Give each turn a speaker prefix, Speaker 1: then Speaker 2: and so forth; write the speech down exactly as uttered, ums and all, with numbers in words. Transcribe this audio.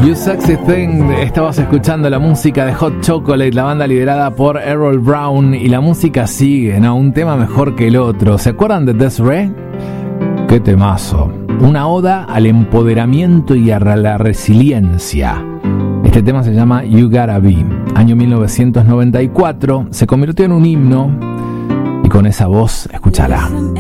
Speaker 1: You Sexy Thing. Estabas escuchando la música de Hot Chocolate, la banda liderada por Errol Brown, y la música sigue, ¿no? Un tema mejor que el otro. ¿Se acuerdan de Des'ree? ¡Qué temazo! Una oda al empoderamiento y a la resiliencia. Este tema se llama You Gotta Be. Año mil novecientos noventa y cuatro. Se convirtió en un himno y con esa voz, escúchala.